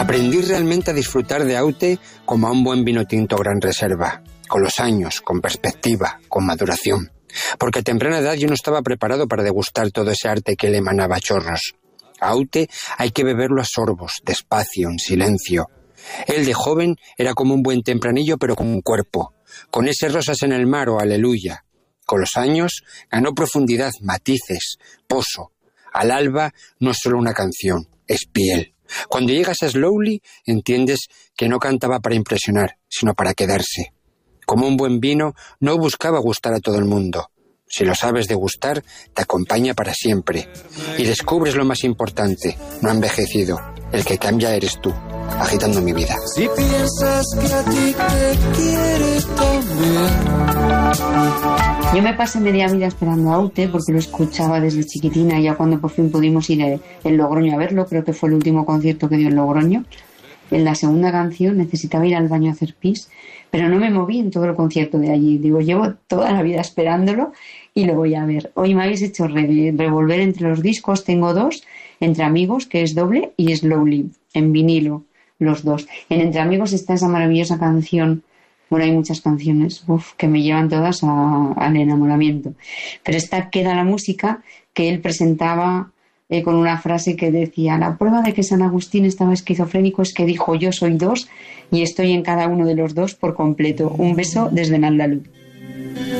Aprendí realmente a disfrutar de Aute como a un buen vino tinto Gran Reserva, con los años, con perspectiva, con maduración. Porque a temprana edad yo no estaba preparado para degustar todo ese arte que le emanaba a chorros. Aute hay que beberlo a sorbos, despacio, en silencio. Él de joven era como un buen tempranillo pero con un cuerpo, con ese rosas en el mar o aleluya. Con los años ganó profundidad, matices, pozo. Al alba no es solo una canción, es piel. Cuando llegas a Slowly entiendes que no cantaba para impresionar, sino para quedarse. Como un buen vino, no buscaba gustar a todo el mundo. Si lo sabes degustar, te acompaña para siempre. Y descubres lo más importante, no ha envejecido. El que cambia eres tú, agitando mi vida. Si piensas que a ti te quiere también. Yo me pasé media vida esperando a Aute porque lo escuchaba desde chiquitina, y ya cuando por fin pudimos ir en Logroño a verlo, creo que fue el último concierto que dio en Logroño. En la segunda canción necesitaba ir al baño a hacer pis, pero no me moví en todo el concierto de allí. Digo, llevo toda la vida esperándolo y lo voy a ver. Hoy me habéis hecho revolver entre los discos. Tengo dos, Entre Amigos, que es doble, y Slowly, en vinilo, los dos. En Entre Amigos está esa maravillosa canción. Bueno, hay muchas canciones que me llevan todas al enamoramiento. Pero esta Queda la música, que él presentaba con una frase que decía: la prueba de que San Agustín estaba esquizofrénico es que dijo yo soy dos y estoy en cada uno de los dos por completo. Un beso desde Naldalú.